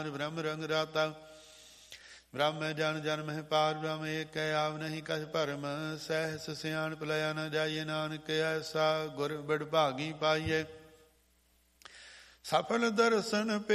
ਬ੍ਰਹਮ ਰੰਗ ਰਾਤਾ ਬ੍ਰਹਮ ਜਨ ਜਨ ਮਹਿ ਪਾਰ ਬ੍ਰਹਮ ਏਕ ਆਵ ਨਹੀਂ ਕਛ ਭਰਮ ਸਹਿਸ ਸਿਆਣ ਭਲਿਆ ਨ ਜਾਈਏ ਨਾਨਕ ਐਸਾ ਗੁਰ ਬੜ ਭਾਗੀ ਪਾਈਏ ਸਫਲ ਦਰਸ਼ਨ